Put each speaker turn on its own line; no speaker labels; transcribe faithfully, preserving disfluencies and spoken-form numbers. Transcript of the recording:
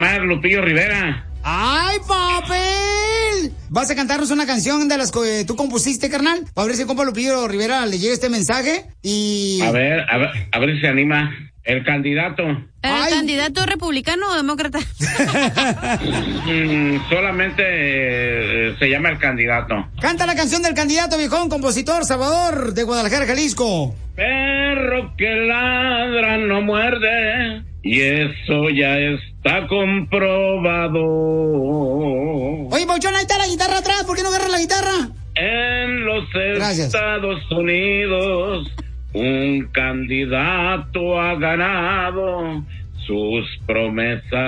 cantar Lupillo Rivera.
¡Ay, papel! ¿Vas a cantarnos una canción de las que tú compusiste, carnal? Para ver si el compa Lupillo Rivera le llega este mensaje y...
A ver, a ver, a ver si se anima. El candidato.
¿El
Ay.
candidato republicano o demócrata?
mm, solamente eh, se llama el candidato.
Canta la canción del candidato, viejón, compositor, Salvador, de Guadalajara, Jalisco.
Perro que ladra no muerde, y eso ya está comprobado.
Oye, Pauchón, ahí está la guitarra atrás, ¿por qué no agarras la guitarra?
En los
Gracias.
Estados Unidos, un candidato ha ganado sus promesas